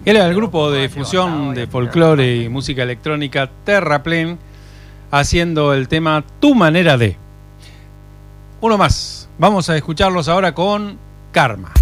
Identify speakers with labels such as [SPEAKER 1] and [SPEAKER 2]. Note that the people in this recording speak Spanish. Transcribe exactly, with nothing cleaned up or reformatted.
[SPEAKER 1] Era el grupo de fusión de folclore y música electrónica Terraplén haciendo el tema Tu Manera De. Uno más. Vamos a escucharlos ahora con Karma.